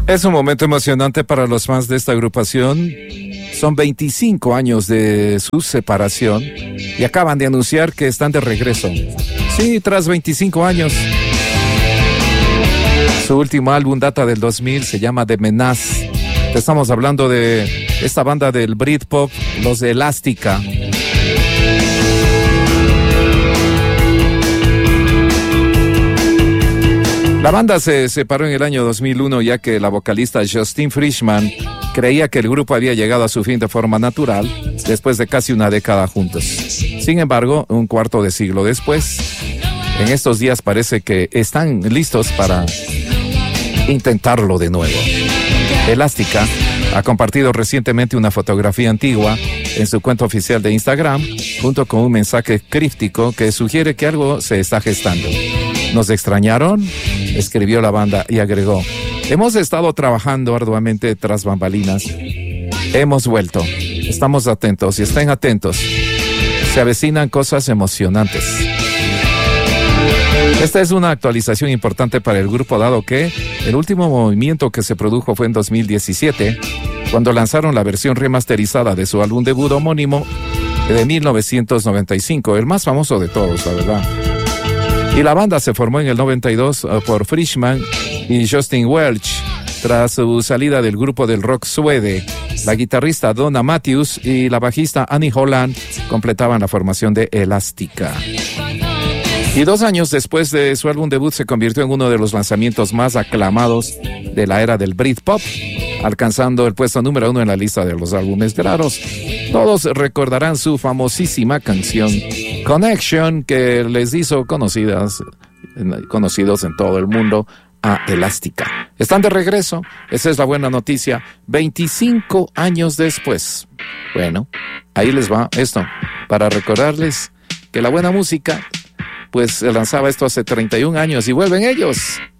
Es un momento emocionante para los fans de esta agrupación. Son 25 años de su separación y acaban de anunciar que están de regreso. Sí, tras 25 años. Su último álbum data del 2000, se llama The Menace. Te estamos hablando de esta banda del Britpop, los de Elástica. La banda se separó en el año 2001 ya que la vocalista Justine Frischmann creía que el grupo había llegado a su fin de forma natural después de casi una década juntos. Sin embargo, un cuarto de siglo después, en estos días parece que están listos para intentarlo de nuevo. Elástica ha compartido recientemente una fotografía antigua en su cuenta oficial de Instagram junto con un mensaje críptico que sugiere que algo se está gestando. ¿Nos extrañaron?, escribió la banda y agregó: hemos estado trabajando arduamente tras bambalinas. Hemos vuelto. Estamos atentos y estén atentos. Se avecinan cosas emocionantes. Esta es una actualización importante para el grupo, dado que el último movimiento que se produjo fue en 2017, cuando lanzaron la versión remasterizada de su álbum debut homónimo de 1995, el más famoso de todos, la verdad. Y la banda se formó en el 92 por Frischmann y Justin Welch, tras su salida del grupo del rock suede. La guitarrista Donna Matthews y la bajista Annie Holland completaban la formación de Elástica. Y 2 años después de su álbum debut se convirtió en uno de los lanzamientos más aclamados de la era del Britpop, alcanzando el puesto número 1 en la lista de los álbumes raros. Todos recordarán su famosísima canción Connection, que les hizo conocidos en todo el mundo a Elástica. Están de regreso, esa es la buena noticia, 25 años después. Bueno, ahí les va esto, para recordarles que la buena música, pues se lanzaba esto hace 31 años y vuelven ellos.